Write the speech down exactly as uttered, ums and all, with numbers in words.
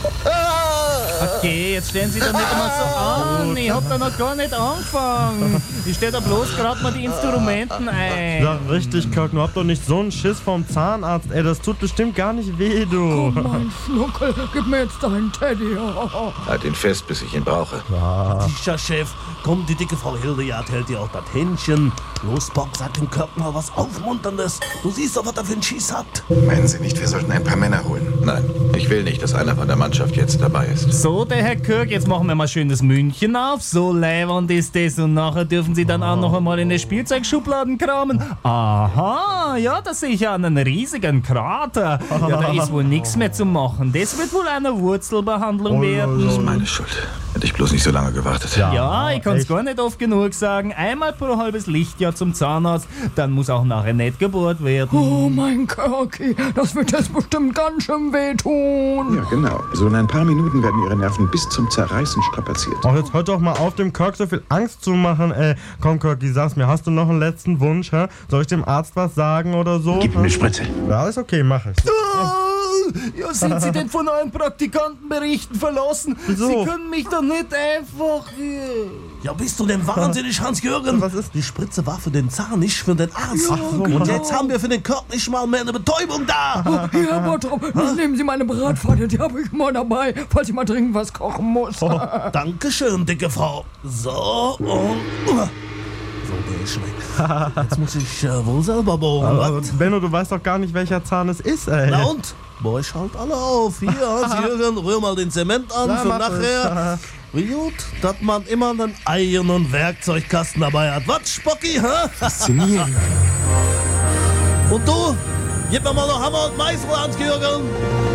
Okay, jetzt stellen Sie doch nicht immer so an. Ich hab da noch gar nicht angefangen. Ich stell da bloß gerade mal die Instrumenten ein. Ja, richtig, Kirk, du habt doch nicht so einen Schiss vom Zahnarzt. Ey, das tut bestimmt gar nicht weh, du. Oh, mein Schnuckel, gib mir jetzt deinen Teddy. Halt ihn fest, bis ich ihn brauche. Sicher, Chef. Komm, die dicke Frau Hildegard hält dir auch das Händchen. Los, Bock, sag dem Kirk mal was Aufmunterndes. Du siehst doch, was er für einen Schieß hat. Meinen Sie nicht, wir sollten ein paar Männer holen? Nein, ich will nicht, dass einer von der Mannschaft jetzt dabei ist. So, der Herr Kirk, jetzt machen wir mal schön das München auf. So leiwand ist das. Und nachher dürfen Sie dann auch noch einmal in die Spielzeugschubladen kramen. Aha, ja, da sehe ich ja einen riesigen Krater. Ja, da ist wohl nichts mehr zu machen. Das wird wohl eine Wurzelbehandlung werden. Das ist meine Schuld. Hätte ich bloß nicht so lange gewartet. Ja, ja ich kann es gar nicht oft genug sagen. Einmal pro halbes Lichtjahr zum Zahnarzt, dann muss auch nachher nicht gebohrt werden. Oh, mein Kirky, das wird jetzt bestimmt ganz schön wehtun. Ja, genau. So in ein paar Minuten werden Ihre Nerven bis zum Zerreißen strapaziert. Ach, jetzt hört doch mal auf, dem Kirk so viel Angst zu machen. Ey, komm, Kirky, sag's mir, hast du noch einen letzten Wunsch? Hä? Soll ich dem Arzt was sagen oder so? Gib ihm eine Spritze. Ja, ist okay, mach ich. Ja, sind Sie denn von euren Praktikantenberichten verlassen? Wieso? Sie können mich doch nicht einfach... Ja, bist du denn wahnsinnig, Hans-Jürgen? Was ist? Die Spritze war für den Zahn, nicht für den Arzt. Ach so, Und jetzt haben wir für den Kirk nicht mal mehr eine Betäubung da. Ja, Bottrop, nehmen Sie meine Bratpfanne, die habe ich mal dabei, falls ich mal dringend was kochen muss. Oh, Dankeschön, dicke Frau. So, und... So, der ist weg. Jetzt muss ich äh, wohl selber bohren. Aber, Benno, du weißt doch gar nicht, welcher Zahn es ist, ey. Na und? Boah, ich halt alle auf. Hier, Hans-Jürgen, rühr mal den Zement an Ja, für mach nachher. Wie gut, dass man immer einen eisernen Werkzeugkasten dabei hat. Was, Spocki, hä? Faszinierend. Und du? Gib mir mal noch Hammer und Meißel, Hans-Jürgen.